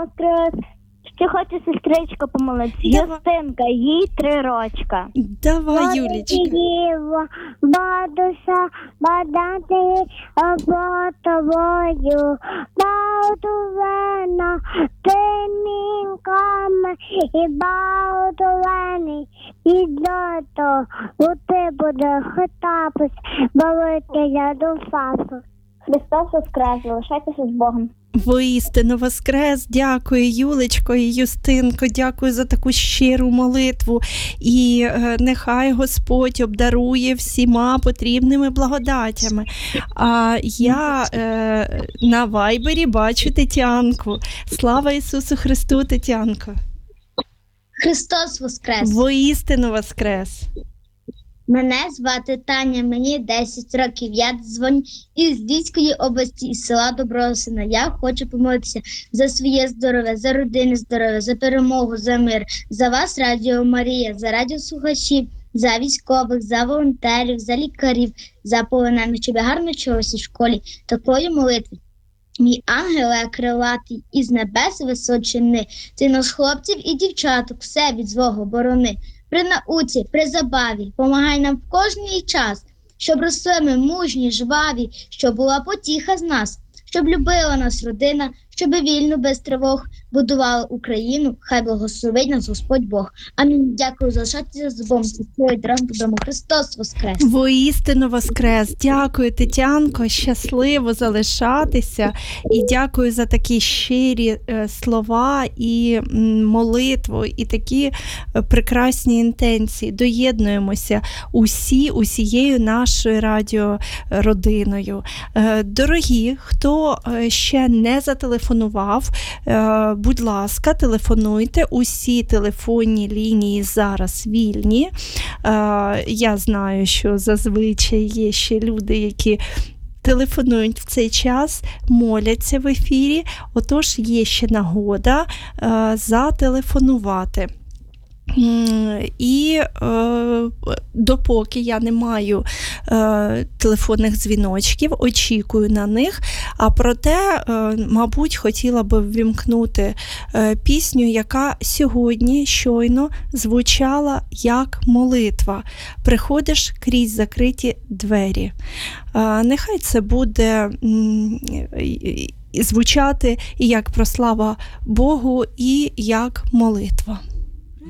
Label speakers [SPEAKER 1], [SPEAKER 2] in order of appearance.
[SPEAKER 1] Воскрес! Ще хочу сестричку помолитися. Юстинка, їй 3 рочка.
[SPEAKER 2] Давай, Юлічка.
[SPEAKER 1] Діво, бадуся, бадати оботовою, баутувена тимінками і баутувені і дото, ти буде хитапись, бавити я до фасу. Христос воскрес, залишайтеся з Богом.
[SPEAKER 2] Воістину воскрес, дякую, Юлечко і Юстинко, дякую за таку щиру молитву. І нехай Господь обдарує всіма потрібними благодатями. А я на Вайбері бачу Тетянку. Слава Ісусу Христу, Тетянко!
[SPEAKER 1] Христос воскрес!
[SPEAKER 2] Воістину воскрес!
[SPEAKER 1] Мене звати Таня, мені 10 років. Я дзвоню із Львівської області, із села Добросина. Я хочу помолитися за своє здоров'я, за родинне здоров'я, за перемогу, за мир, за вас, Радіо Марія, за радіослухачів, за військових, за волонтерів, за лікарів, за полонених, щоб я гарно вчилася в школі. Такої молитви. Мій ангеле крилатий із небес височини, ти нас хлопців і дівчаток все від злого борони. При науці, при забаві, помагай нам в кожний час, щоб росли ми мужні, жваві, щоб була потіха з нас, щоб любила нас родина, щоб вільно, без тривог будувала Україну, хай благословить нас Господь Бог. Амінь. Дякую, залишайтеся з Богом, свою дорогу додому. Христос воскрес!
[SPEAKER 2] Воістину воскрес! Дякую, Тетянко, щасливо залишатися і дякую за такі щирі слова і молитву, і такі прекрасні інтенції. Доєднуємося усією нашою радіородиною. Дорогі, хто ще не зателефонував, будь ласка, телефонуйте. Усі телефонні лінії зараз вільні. Я знаю, що зазвичай є ще люди, які телефонують в цей час, моляться в ефірі. Отож, є ще нагода зателефонувати. І допоки я не маю телефонних дзвіночків, очікую на них, а проте, мабуть, хотіла би ввімкнути пісню, яка сьогодні щойно звучала як молитва. Приходиш крізь закриті двері. Нехай це буде звучати і як прослава Богу, і як молитва.